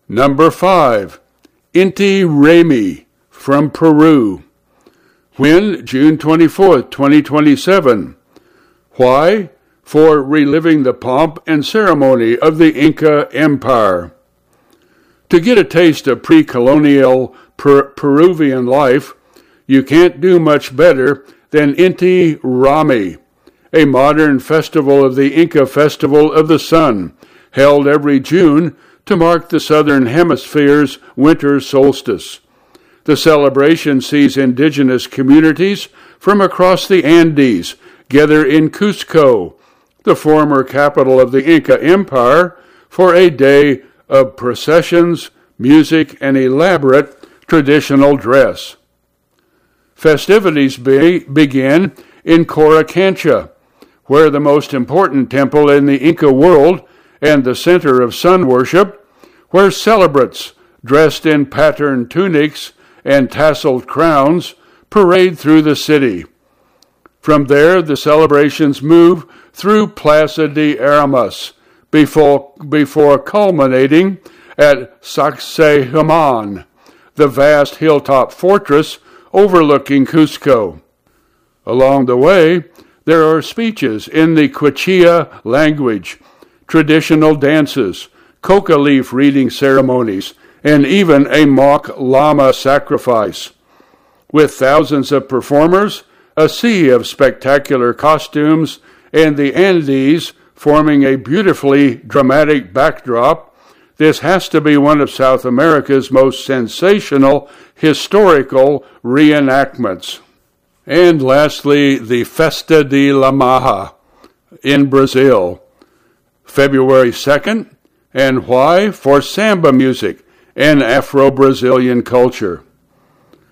Number 5. Inti Raymi from Peru. When? June 24th, 2027. Why? For reliving the pomp and ceremony of the Inca Empire. To get a taste of pre-colonial Peruvian life, you can't do much better than Inti Raymi, a modern festival of the Inca Festival of the Sun, held every June to mark the Southern Hemisphere's winter solstice. The celebration sees indigenous communities from across the Andes gather in Cusco, the former capital of the Inca Empire, for a day of processions, music, and elaborate traditional dress. Festivities begin in Coricancha, where the most important temple in the Inca world and the center of sun worship, where celebrants dressed in patterned tunics and tasseled crowns parade through the city. From there, the celebrations move through Plaza de Armas before culminating at Sacsayhuaman, the vast hilltop fortress overlooking Cusco. Along the way, there are speeches in the Quichua language, traditional dances, coca leaf reading ceremonies, and even a mock llama sacrifice. With thousands of performers, a sea of spectacular costumes, and the Andes forming a beautifully dramatic backdrop, this has to be one of South America's most sensational historical reenactments. And lastly, the Festa de la Maha in Brazil, February 2nd. And why? For samba music and Afro-Brazilian culture.